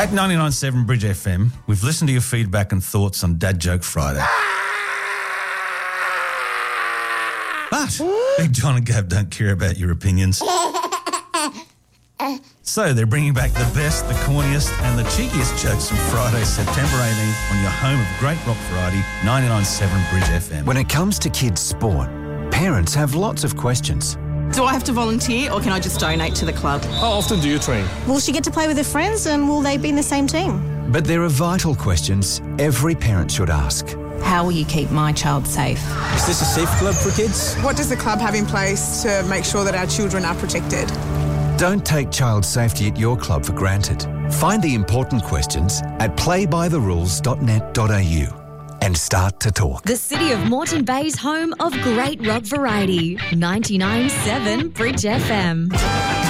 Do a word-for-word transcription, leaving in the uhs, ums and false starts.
At ninety-nine point seven Bridge F M, we've listened to your feedback and thoughts on Dad Joke Friday. But Big John and Gab don't care about your opinions. So they're bringing back the best, the corniest and the cheekiest jokes from Friday, September eighteenth on your home of great rock variety, ninety-nine point seven Bridge F M. When it comes to kids' sport, parents have lots of questions. Do I have to volunteer or can I just donate to the club? How often do you train? Will she get to play with her friends and will they be in the same team? But there are vital questions every parent should ask. How will you keep my child safe? Is this a safe club for kids? What does the club have in place to make sure that our children are protected? Don't take child safety at your club for granted. Find the important questions at play by the rules dot net dot a u and start to talk. The city of Moreton Bay's home of great rock variety. ninety-nine point seven Bridge F M.